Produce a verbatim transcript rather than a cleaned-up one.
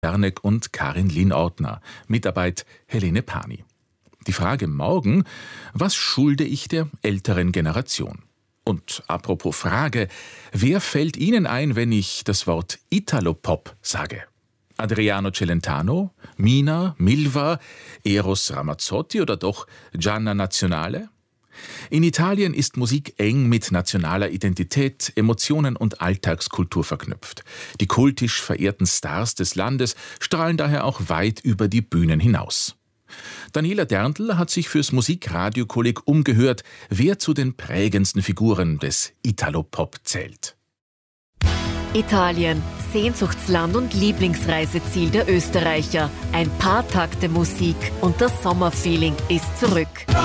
Berneck und Karin Linn-Ortner. Mitarbeit Helene Pani. Die Frage morgen: Was schulde ich der älteren Generation? Und apropos Frage, wer fällt Ihnen ein, wenn ich das Wort Italopop sage? Adriano Celentano, Mina, Milva, Eros Ramazzotti oder doch Gianna Nazionale? In Italien ist Musik eng mit nationaler Identität, Emotionen und Alltagskultur verknüpft. Die kultisch verehrten Stars des Landes strahlen daher auch weit über die Bühnen hinaus. Daniela Derntl hat sich fürs Musikradio-Kolleg umgehört, wer zu den prägendsten Figuren des Italopop zählt. Italien, Sehnsuchtsland und Lieblingsreiseziel der Österreicher. Ein paar Takte Musik und das Sommerfeeling ist zurück.